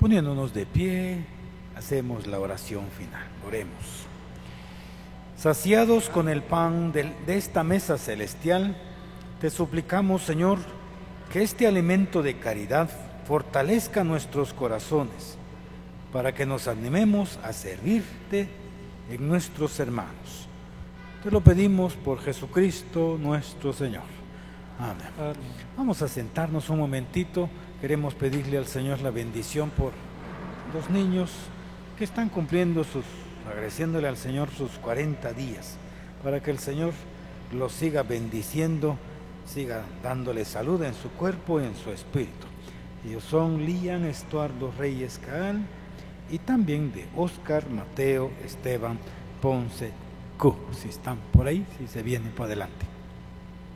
Poniéndonos de pie, hacemos la oración final. Oremos. Saciados con el pan de esta mesa celestial, te suplicamos, Señor, que este alimento de caridad fortalezca nuestros corazones, para que nos animemos a servirte en nuestros hermanos. Te lo pedimos por Jesucristo nuestro Señor. Amén. Amén. Vamos a sentarnos un momentito. Queremos pedirle al Señor la bendición por los niños que están cumpliendo agradeciéndole al Señor sus 40 días, para que el Señor los siga bendiciendo, siga dándole salud en su cuerpo y en su espíritu. Ellos son Lian Estuardo Reyes Caán y también de Oscar Mateo Esteban Ponce Q. Si están por ahí, si se vienen por adelante.